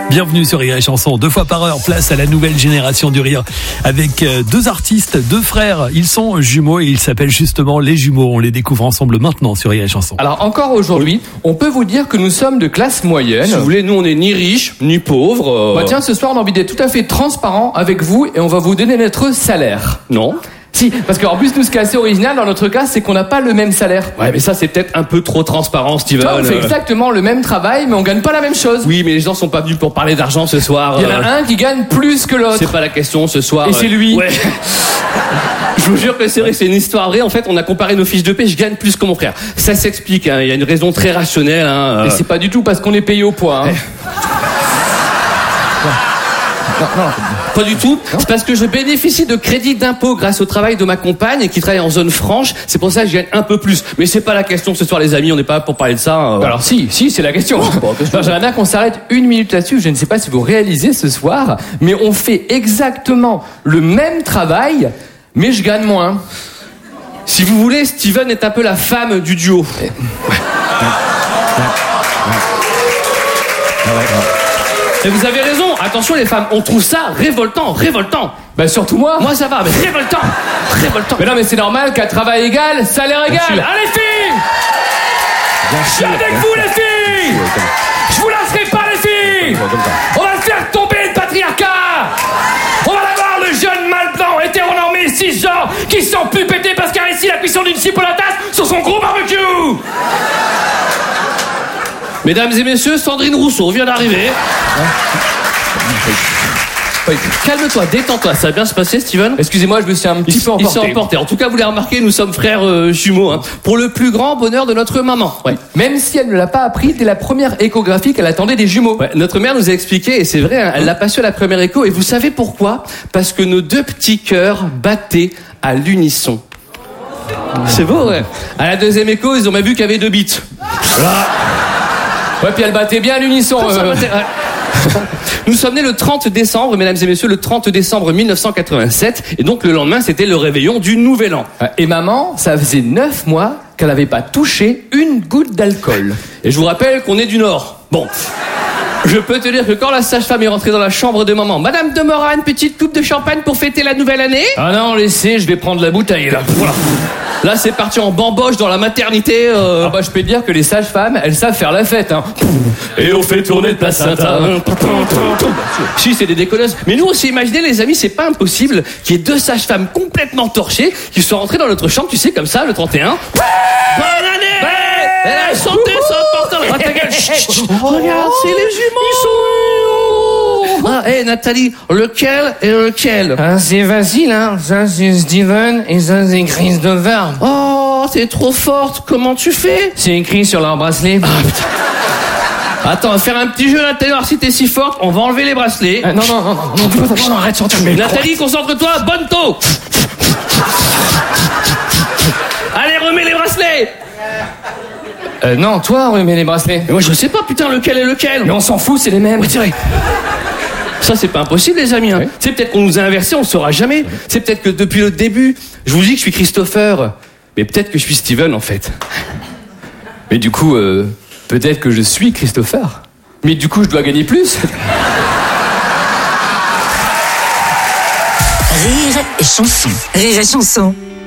Bienvenue sur Rire et Chanson, 2 fois par heure, place à la nouvelle génération du rire avec 2 artistes, 2 frères. Ils sont jumeaux et ils s'appellent justement les jumeaux. On les découvre ensemble maintenant sur Rire et Chanson. Alors encore aujourd'hui, on peut vous dire que nous sommes de classe moyenne. Si vous voulez, nous on est ni riches ni pauvres. Bah tiens, ce soir on a envie d'être tout à fait transparent avec vous et on va vous donner notre salaire. Non. Si, parce qu'en plus nous ce qui est assez original dans notre cas, c'est qu'on n'a pas le même salaire. Ouais, mais ça c'est peut-être un peu trop transparent, Steven. Toi, on fait exactement le même travail, mais on gagne pas la même chose. Oui, mais les gens sont pas venus pour parler d'argent ce soir. Il y en a un qui gagne plus que l'autre. C'est pas la question ce soir. Et c'est lui. Ouais. Je vous jure que c'est vrai, c'est une histoire vraie. En fait, on a comparé nos fiches de paie, je gagne plus que mon frère. Ça s'explique, hein. Il y a une raison très rationnelle. Hein. Et c'est pas du tout parce qu'on est payé au poids. Hein. Non, pas du tout. C'est parce que je bénéficie de crédits d'impôt grâce au travail de ma compagne qui travaille en zone franche. C'est pour ça que je gagne un peu plus. Mais c'est pas la question ce soir, les amis. On n'est pas là pour parler de ça. Alors si, c'est la question. J'aimerais bien qu'on s'arrête 1 minute là-dessus. Je ne sais pas si vous réalisez ce soir, mais on fait exactement le même travail, mais je gagne moins. Si vous voulez, Steven est un peu la femme du duo. Et vous avez raison, attention les femmes, on trouve ça révoltant. Bah surtout moi. Moi ça va, mais révoltant. Mais non, mais c'est normal qu'à travail égal, salaire égal. Allez filles, je suis avec vous les filles. Je vous lâcherai pas les filles. On va faire tomber le patriarcat. On va avoir le jeune mâle blanc hétéronormé cisgenre qui sent plus péter parce qu'il a réussi la cuisson d'une cible à la tasse sur son gros barbecue. Mesdames et messieurs, Sandrine Rousseau vient d'arriver. Calme-toi, détends-toi, ça va bien se passer, Steven. Excusez-moi, je me suis un petit peu emporté. Il s'est emporté. En tout cas, vous l'avez remarqué, nous sommes frères jumeaux, hein, pour le plus grand bonheur de notre maman. Ouais. Même si elle ne l'a pas appris dès la première échographie qu'elle attendait des jumeaux. Ouais, notre mère nous a expliqué, et c'est vrai, hein, elle l'a pas su à la première écho, et vous savez pourquoi ? Parce que nos 2 petits cœurs battaient à l'unisson. C'est beau, ouais. À la deuxième écho, ils ont même vu qu'il y avait 2 bites. Voilà. Ouais, puis elle battait bien à l'unisson. Nous sommes nés le 30 décembre, mesdames et messieurs, le 30 décembre 1987, et donc le lendemain, c'était le réveillon du Nouvel An. Et maman, ça faisait 9 mois qu'elle n'avait pas touché une goutte d'alcool. Et je vous rappelle qu'on est du Nord. Bon, je peux te dire que quand la sage-femme est rentrée dans la chambre de maman, Madame de Morat, une petite coupe de champagne pour fêter la nouvelle année ? Ah non, laissez, je vais prendre la bouteille là. Voilà. Là, c'est parti en bamboche dans la maternité. Ah bah, je peux te dire que les sages-femmes, elles savent faire la fête. Hein. Et on fait tourner le placenta. Si, c'est des déconneuses. Mais nous, on s'est imaginé, les amis, c'est pas impossible qu'il y ait 2 sages-femmes complètement torchées qui soient rentrées dans notre chambre, tu sais, comme ça, le 31. Bonne année! Elle a chanté sans porter la ta gueule. Regarde, c'est les jumeaux. Ils sont où? Ah, hé, Nathalie, lequel et lequel? Ah, c'est facile, hein. Ça, c'est Steven et ça, c'est Christopher. Oh, t'es trop forte. Comment tu fais? C'est écrit sur leur bracelet. Ah, putain. Attends, on va faire un petit jeu, Nathalie, alors si t'es si forte, on va enlever les bracelets. Non, arrête, sortir mes Nathalie, concentre-toi, bonne taux. Allez, remets les bracelets. Non, toi, remets les bracelets. Mais moi, je sais pas, putain, lequel est lequel. Mais on s'en fout, c'est les mêmes. Oui, c'est vrai. Ça, c'est pas impossible, les amis. Hein. Oui. C'est peut-être qu'on nous a inversés, on saura jamais. C'est peut-être que depuis le début, je vous dis que je suis Christopher, mais peut-être que je suis Steven, en fait. Mais du coup, peut-être que je suis Christopher. Mais du coup, je dois gagner plus. Rire et chanson. Rire et chanson.